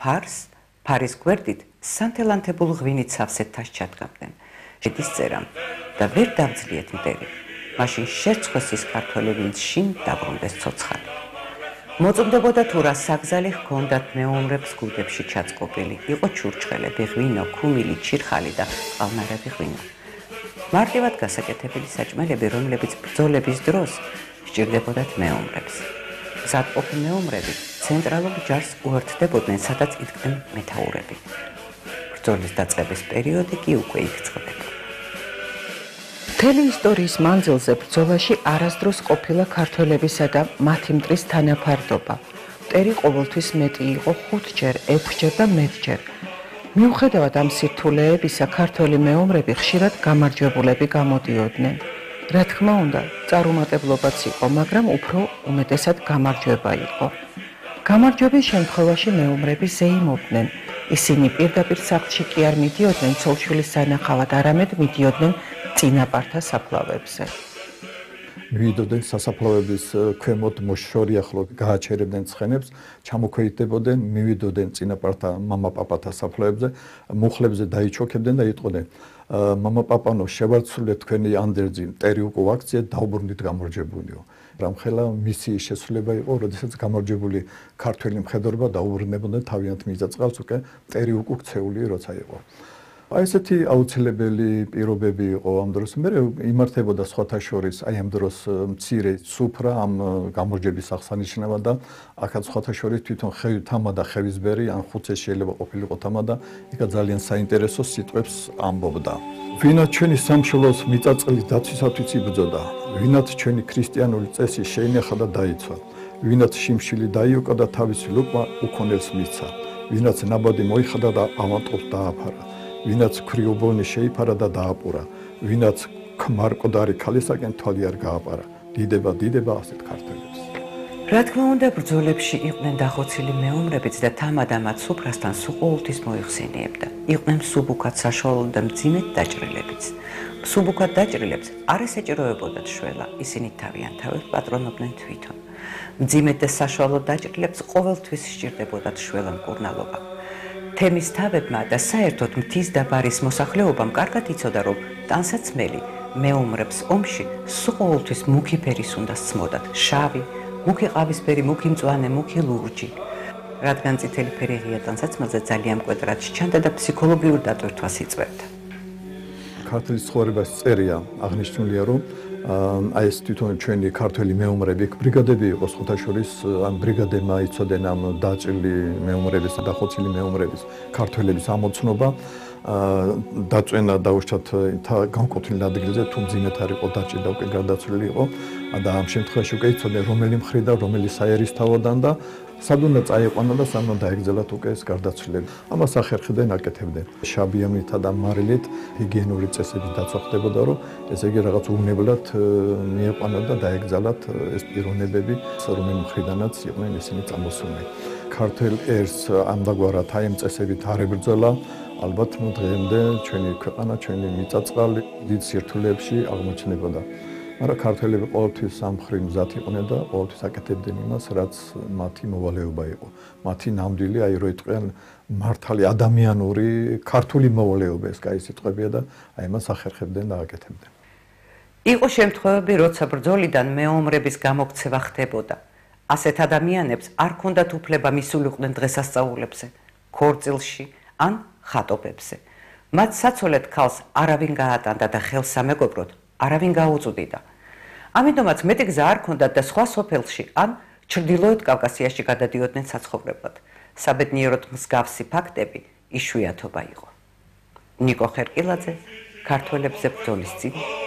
ფარის გვერდით სანთელანთებულ ღვინით სავსეთთან ჩადგამდნენ. შედის წერამ და ვერ დავძლიეთ მტერი. მაშინ შერცხვეს ის ქართველი, ვინც შინ დაბრუნდეს ცოცხალი. მოწმდებოდა თუ რა საგზალი ჰქონდათ მეომრებს გუდებში ჩაწყობილი. იყო ჩურჩხელები, ღვინო, ქუმილი, ჩირხალი და ყალნარევი ღვინო. მარტივად გასაკეთებელი საჭმელები, რომლებიც ბრძოლების დროს სჭირდებოდათ მეომრებს. მზადყოფი მეომრები ცენტრალურ ჯარს უერთდებოდნენ, სადაც იდგნენ მეთაურები. ბრძოლის დაწყების პერიოდი კი უკვე იქ წყდება. მთელი ისტორიის მანძილზე ბრძოლაში არასდროს ყოფილა ქართველებისა და მათი მტრის თანაფარდობა. მტერი ყოველთვის მეტი იყო 5-ჯერ, 6-ჯერ და მეტჯერ. მიუხედავად ამ სირთულეებისა, ქართველი მეომრები ხშირად გამარჯვებულები გამოდიოდნენ. რა თქმა უნდა, წარუმატებლობაც იყო, მაგრამ უფრო უმეტესად გამარჯვება იყო. გამარჯვების შემთხვევაში მეომრები ზეიმობდნენ. ისინი პირდაპირ სახლში კი არ მიდიოდნენ ცოლ-შვილის სანახავად, არამედ მიდიოდნენ წინაპართა საფლავებზე. მივიდოდნენ სასაფლავების ქვემოთ მოშორიახლო, გააჩერებდნენ ცხენებს, ჩამოქვეითდებოდნენ, მივიდოდნენ წინაპართა მამა-პაპათა საფლავებზე, მუხლებზე დაიჩოქებდნენ და იტყოდნენ: მამა-პაპანო, შევარცვლეთ თქვენი ანდერძი, მტერი უკვე ვაქციეთ, დაუბრუნდით გამარჯვებულიო. რამხელა მისიის შესრულება იყო, როდესაც გამარჯვებული ქართველი მხედრობა დაუბრუნებოდა თავიანთ მიწა-წყალს, უკვე მტერი უკვე ქცეული როცა იყო. აი ესეთი აუცილებელი პირობები იყო ამ დროს. მე იმართებოდა სხვათა შორის აი ამ დროს მცირე სუფრა ამ გამარჯვების აღსანიშნავად და აქაც სხვათა შორის თვითონ თამა და ხევისბერი, ან ხუცეს შეიძლება ყოფილიყო თამა და იქა ძალიან საინტერესო სიტყვებს ამბობდა. ვინაც ჩვენი სამშობლოს მიწა-წყლის დაცვისათვის იბრძოდა, ვინაც ჩვენი ქრისტიანული წესი შეინახა და დაიცვა, ვინაც შიმშილი დაიოკა და თავისი ლუკმა უქონელს მისცა, ვინაც ნაბადი მოიხადა და ავანტყოფს დააფარა, ვინაც ქრიობოლნი შეიფარა და დააპურა, ვინაც ქმარკოდარი ქალისაკენ თვალი არ გააპარა, დიდება ასეთ ქართველებს. რა თქმა უნდა, ბრძოლებში იყვნენ დახოცილი მეომრებიც და თამა და მათ სუფრასთან სულ მოიხსენიებდა. იყვნენ მსუბუქად საშუალო და მძიმედ დაჭრილებიც. მსუბუქად დაჭრილებს არ ესაჭიროებოდათ შველა, ისინი თავიანთავად პატრონობდნენ თვითონ. მძიმედ და საშუალო დაჭრილებს ყოველთვის სჭირდებოდათ შველა მკურნალობა. თემის თავებმა და საერთოდ მთის და ბარის მოსახლეობამ კარგად იცოდა, რომ ტანსაცმელი მეომრებს ომში სულ მუქი ფერის უნდა სცმოდათ, შავი, მუქი ყავისფერი, მუქი მწვანე, მუქი ლურჯი. რადგან წითელი ფერი ღია ტანსაცმელზე ძალიან მკვეთრად სჩანდა და ფსიქოლოგიურ დატვირთვას იწვევდა. ქართლის ცხოვრებას წერია აღნიშნულია, რომ აი ეს თვითონ ჩვენი ქართველი მეომრები, ბრიგადები იყო სხვათა შორის, ამ ბრიგადებმა იცოდნენ ამ დაჭრილი მეომრების, დახოცილი მეომრების, ქართველების ამოცნობა, დაწვენა დაუშვათ განკუთვნილ ადგილზე, თუ მძიმედ არ იყო დაჭრილი და უკვე გარდაცვლილი იყო და ამ შემთხვევაში უკვე იცოდნენ რომელი მხრიდან, რომელი საერისთავოდან და სად უნდა წაიყვანა და სად უნდა დაეგრძელათ უკვე ეს გარდაცვლილები. ამას ახერხებდნენ, აკეთებდნენ. შაბიამითა და მარილით ჰიგიენური წესების დაცვა ხდებოდა, რომ ესე იგი რაღაც უვნებლად მიიყვანათ და დაეგრძალათ ეს პიროვნებები, რომელი მხრიდანაც იყვნენ ისინი წამოსულნი. ქართულ ერს ამდაგვარად აი ამ წესებით არ ებრძოლა, ალბათ დღემდე ჩვენი ქვეყანა, ჩვენი მიწა-წყალი დიდ სირთულეებში აღმოჩნდებოდა. მაგრამ ქართველები ყოველთვის სამხრივ მზად იყვნენ და ყოველთვის აკეთებდნენ იმას, რაც მათი მოვალეობა იყო. მათი ნამდვილი, აი რო იტყვიან, მართალი ადამიანური ქართული მოვალეობა, ეს კაი სიტყვებია და აი იმას ახერხებდნენ და აკეთებდნენ. იყო შემთხვევები, როცა ბრძოლიდან მეომრების გამოქცევა ხდებოდა. ასეთ ადამიანებს არ ჰქონდათ უფლება მისულიყვნენ დღესასწაულებზე, ქორწილში ან ხატობებზე. მათ საცოლედ ქალს არავინ გაატანდა და ხელსამეგობროდ არავინ გაუწვდიდა. ამიტომაც მეტი გზა არ ჰქონდათ და სხვა სოფელში ან ჩრდილოეთ კავკასიაში გადადიოდნენ საცხოვრებლად. საბედნიეროდ მსგავსი ფაქტები იშვიათობა იყო. ნიკო ხერკილაძე, ქართველებზე ბრძოლის წინ